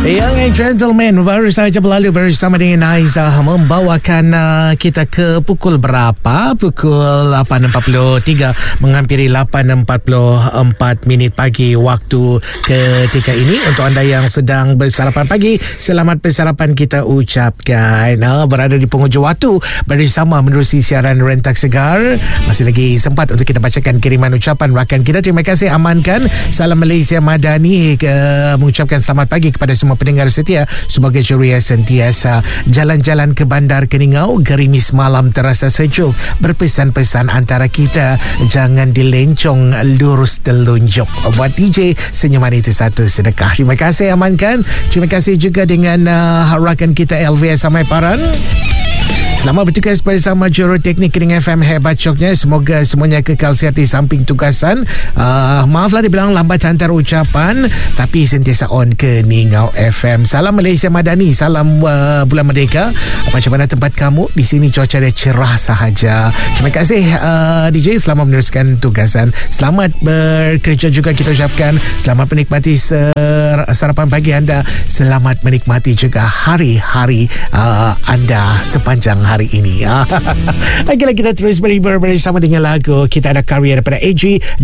Young and gentlemen, baru saja berlalu bersama dengan Aizah membawakan kita ke pukul berapa? Pukul 8.43 menghampiri 8.44 minit pagi waktu ketika ini. Untuk anda yang sedang bersarapan pagi, selamat bersarapan kita ucapkan. Berada di penghujung waktu bersama menerusi siaran Rentak Segar. Masih lagi sempat untuk kita bacakan kiriman ucapan rakan kita. Terima kasih amankan. Salam Malaysia Madani, mengucapkan selamat pagi kepada semua pendengar setia. Semoga ceria sentiasa. Jalan-jalan ke Bandar Keningau, gerimis malam terasa sejuk. Berpesan-pesan antara kita, jangan dilencong, lurus telunjuk. Buat DJ, senyuman itu satu sedekah. Terima kasih amankan. Terima kasih juga dengan rakan kita LVS Samaiparan. Selamat bertugas bersama Juruteknik Kening FM hebat coknya. Semoga semuanya kekal sihat di samping tugasan. Maaflah dibilang lambat hantar ucapan, tapi sentiasa on Keningau FM. Salam Malaysia Madani. Salam Bulan Merdeka. Macam mana tempat kamu? Di sini cuaca dia cerah sahaja. Terima kasih DJ. Selamat meneruskan tugasan. Selamat bekerja juga kita ucapkan. Selamat menikmati sarapan pagi anda. Selamat menikmati juga hari-hari anda sepanjang hari ini. Akhirnya kita terus berhibur bersama dengan lagu. Kita ada karya daripada AG